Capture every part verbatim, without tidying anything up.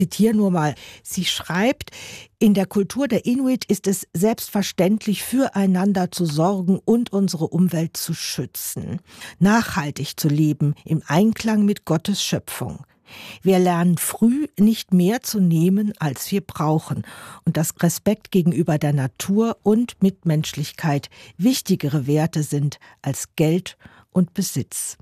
zitiere nur mal. Sie schreibt, in der Kultur der Inuit ist es selbstverständlich, füreinander zu sorgen und unsere Umwelt zu schützen, nachhaltig zu leben, im Einklang mit Gottes Schöpfung. Wir lernen früh, nicht mehr zu nehmen, als wir brauchen, und dass Respekt gegenüber der Natur und Mitmenschlichkeit wichtigere Werte sind als Geld und Besitz.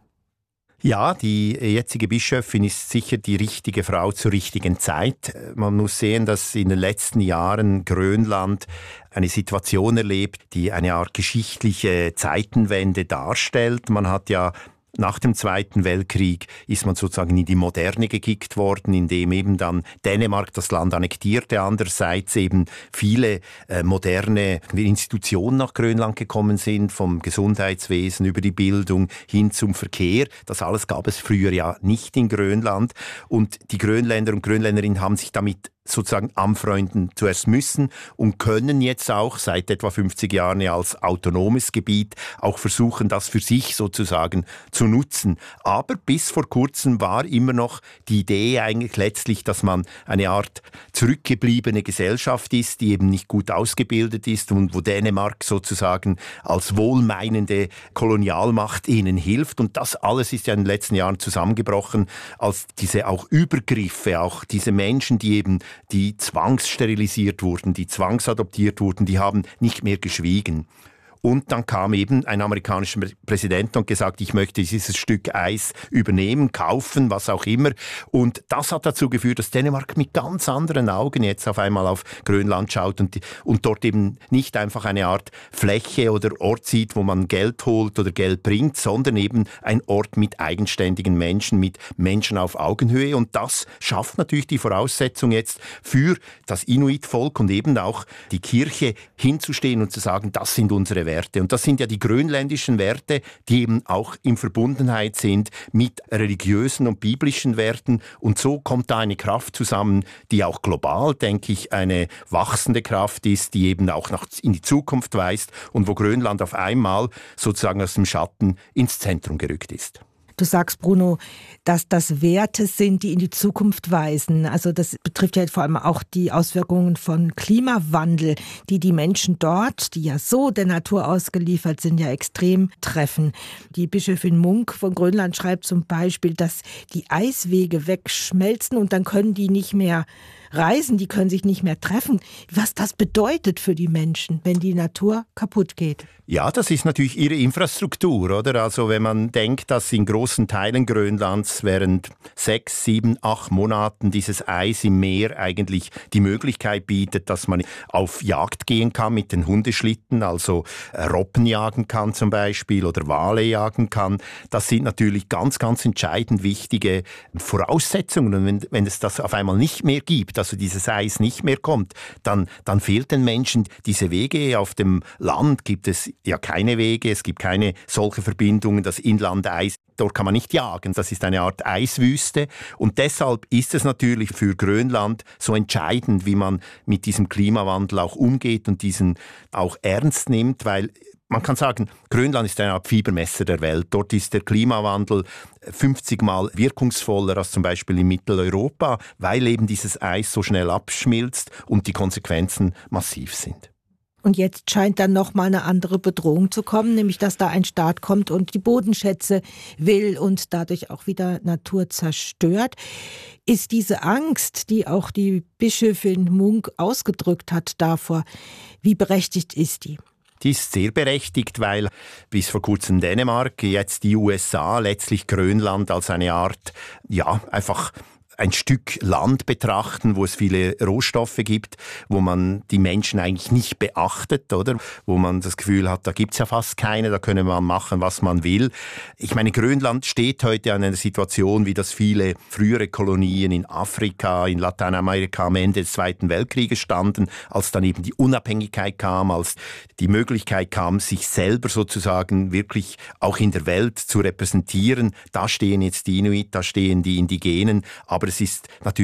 Ja, die jetzige Bischöfin ist sicher die richtige Frau zur richtigen Zeit. Man muss sehen, dass in den letzten Jahren Grönland eine Situation erlebt, die eine Art geschichtliche Zeitenwende darstellt. Man hat ja nach dem Zweiten Weltkrieg ist man sozusagen in die Moderne gekickt worden, indem eben dann Dänemark das Land annektierte, andererseits eben viele äh, moderne Institutionen nach Grönland gekommen sind, vom Gesundheitswesen über die Bildung hin zum Verkehr. Das alles gab es früher ja nicht in Grönland. Und die Grönländer und Grönländerinnen haben sich damit sozusagen anfreunden zuerst müssen und können jetzt auch seit etwa fünfzig Jahren als autonomes Gebiet auch versuchen, das für sich sozusagen zu nutzen. Aber bis vor kurzem war immer noch die Idee eigentlich letztlich, dass man eine Art zurückgebliebene Gesellschaft ist, die eben nicht gut ausgebildet ist und wo Dänemark sozusagen als wohlmeinende Kolonialmacht ihnen hilft. Und das alles ist ja in den letzten Jahren zusammengebrochen, als diese auch Übergriffe, auch diese Menschen, die eben die zwangssterilisiert wurden, die zwangsadoptiert wurden, die haben nicht mehr geschwiegen. Und dann kam eben ein amerikanischer Präsident und gesagt, ich möchte dieses Stück Eis übernehmen, kaufen, was auch immer. Und das hat dazu geführt, dass Dänemark mit ganz anderen Augen jetzt auf einmal auf Grönland schaut und, und dort eben nicht einfach eine Art Fläche oder Ort sieht, wo man Geld holt oder Geld bringt, sondern eben ein Ort mit eigenständigen Menschen, mit Menschen auf Augenhöhe. Und das schafft natürlich die Voraussetzung jetzt für das Inuit-Volk und eben auch die Kirche hinzustehen und zu sagen, das sind unsere Werte. Und das sind ja die grönländischen Werte, die eben auch in Verbundenheit sind mit religiösen und biblischen Werten. Und so kommt da eine Kraft zusammen, die auch global, denke ich, eine wachsende Kraft ist, die eben auch nach, in die Zukunft weist und wo Grönland auf einmal sozusagen aus dem Schatten ins Zentrum gerückt ist. Du sagst, Bruno, dass das Werte sind, die in die Zukunft weisen. Also das betrifft ja vor allem auch die Auswirkungen von Klimawandel, die die Menschen dort, die ja so der Natur ausgeliefert sind, ja extrem treffen. Die Bischöfin Munk von Grönland schreibt zum Beispiel, dass die Eiswege wegschmelzen und dann können die nicht mehr reisen, die können sich nicht mehr treffen. Was das bedeutet für die Menschen, wenn die Natur kaputt geht. Ja, das ist natürlich ihre Infrastruktur, oder? Also wenn man denkt, dass in großen Teilen Grönlands während sechs, sieben, acht Monaten dieses Eis im Meer eigentlich die Möglichkeit bietet, dass man auf Jagd gehen kann mit den Hundeschlitten, also Robben jagen kann zum Beispiel oder Wale jagen kann. Das sind natürlich ganz, ganz entscheidend wichtige Voraussetzungen. Und wenn, wenn es das auf einmal nicht mehr gibt, also dieses Eis nicht mehr kommt, dann, dann fehlt den Menschen diese Wege. Auf dem Land gibt es ja keine Wege, es gibt keine solche Verbindungen, das Inlandeis, dort kann man nicht jagen, das ist eine Art Eiswüste und deshalb ist es natürlich für Grönland so entscheidend, wie man mit diesem Klimawandel auch umgeht und diesen auch ernst nimmt, weil man kann sagen, Grönland ist eine Art Fiebermesser der Welt. Dort ist der Klimawandel fünfzig Mal wirkungsvoller als zum Beispiel in Mitteleuropa, weil eben dieses Eis so schnell abschmilzt und die Konsequenzen massiv sind. Und jetzt scheint dann noch mal eine andere Bedrohung zu kommen, nämlich dass da ein Staat kommt und die Bodenschätze will und dadurch auch wieder Natur zerstört. Ist diese Angst, die auch die Bischöfin Munk ausgedrückt hat davor, wie berechtigt ist die? Die ist sehr berechtigt, weil bis vor kurzem Dänemark, jetzt die U S A, letztlich Grönland als eine Art, ja, einfach ein Stück Land betrachten, wo es viele Rohstoffe gibt, wo man die Menschen eigentlich nicht beachtet, oder? Wo man das Gefühl hat, da gibt's ja fast keine, da können wir machen, was man will. Ich meine, Grönland steht heute an einer Situation, wie das viele frühere Kolonien in Afrika, in Lateinamerika am Ende des Zweiten Weltkrieges standen, als dann eben die Unabhängigkeit kam, als die Möglichkeit kam, sich selber sozusagen wirklich auch in der Welt zu repräsentieren. Da stehen jetzt die Inuit, da stehen die Indigenen, aber es ist natürlich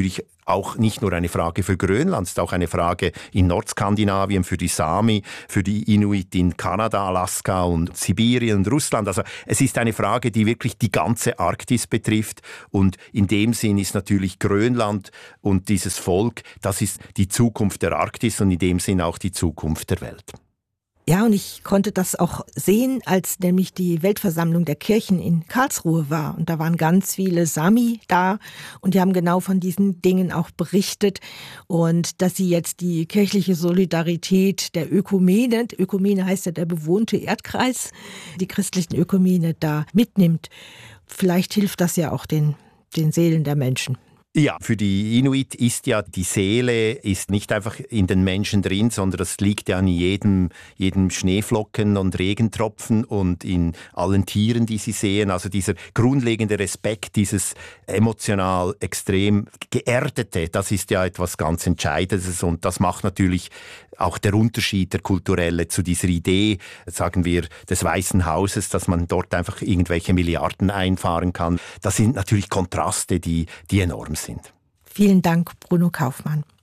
auch nicht nur eine Frage für Grönland, es ist auch eine Frage in Nordskandinavien für die Sami, für die Inuit in Kanada, Alaska und Sibirien und Russland. Also es ist eine Frage, die wirklich die ganze Arktis betrifft und in dem Sinn ist natürlich Grönland und dieses Volk, das ist die Zukunft der Arktis und in dem Sinn auch die Zukunft der Welt. Ja, und ich konnte das auch sehen, als nämlich die Weltversammlung der Kirchen in Karlsruhe war. Und da waren ganz viele Sami da und die haben genau von diesen Dingen auch berichtet. Und dass sie jetzt die kirchliche Solidarität der Ökumene, Ökumene heißt ja der bewohnte Erdkreis, die christlichen Ökumene da mitnimmt. Vielleicht hilft das ja auch den, den Seelen der Menschen. Ja, für die Inuit ist ja die Seele ist nicht einfach in den Menschen drin, sondern das liegt ja an jedem, jedem Schneeflocken und Regentropfen und in allen Tieren, die sie sehen. Also dieser grundlegende Respekt, dieses emotional extrem geerdete, das ist ja etwas ganz Entscheidendes und das macht natürlich auch der Unterschied, der kulturelle zu dieser Idee, sagen wir, des Weißen Hauses, dass man dort einfach irgendwelche Milliarden einfahren kann. Das sind natürlich Kontraste, die, die enorm sind. Vielen Dank, Bruno Kaufmann.